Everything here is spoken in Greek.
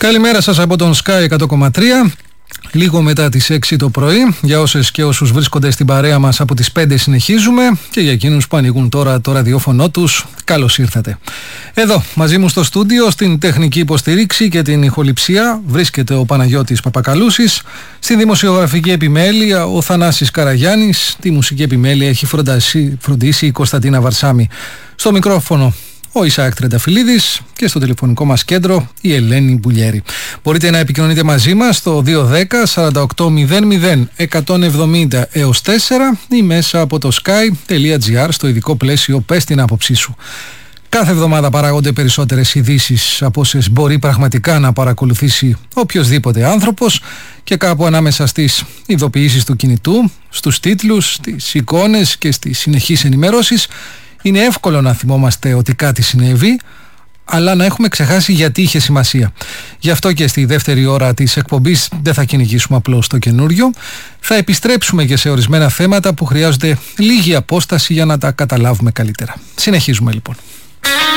Καλημέρα σας από τον Sky 100,3. Λίγο μετά τις 6 το πρωί, για όσες και όσους βρίσκονται στην παρέα μας από τις 5 συνεχίζουμε, και για εκείνους που ανοίγουν τώρα το ραδιόφωνο τους, καλώς ήρθατε. Εδώ, μαζί μου στο στούντιο, στην τεχνική υποστήριξη και την ηχοληψία, βρίσκεται ο Παναγιώτης Παπακαλούσης. Στη δημοσιογραφική επιμέλεια, ο Θανάσης Καραγιάννης. Τη μουσική επιμέλεια έχει φροντίσει η Κωνσταντίνα Βαρσάμη. Στο μικρόφωνο ο Ισαάκ Τρενταφυλλίδης και στο τηλεφωνικό μας κέντρο η Ελένη Μπουλιέρη. Μπορείτε να επικοινωνείτε μαζί μας στο 210-4800-170 έως 4 ή μέσα από το sky.gr στο ειδικό πλαίσιο «Πες την άποψή σου». Κάθε εβδομάδα παράγονται περισσότερες ειδήσεις από όσες μπορεί πραγματικά να παρακολουθήσει οποιοσδήποτε άνθρωπος, και κάπου ανάμεσα στις ειδοποιήσεις του κινητού, στους τίτλους, στις εικόνες και στις συνεχείς ενημερώσεις, είναι εύκολο να θυμόμαστε ότι κάτι συνέβη, αλλά να έχουμε ξεχάσει γιατί είχε σημασία. Γι' αυτό και στη δεύτερη ώρα της εκπομπής δεν θα κυνηγήσουμε απλώς το καινούριο. Θα επιστρέψουμε και σε ορισμένα θέματα που χρειάζονται λίγη απόσταση για να τα καταλάβουμε καλύτερα. Συνεχίζουμε λοιπόν.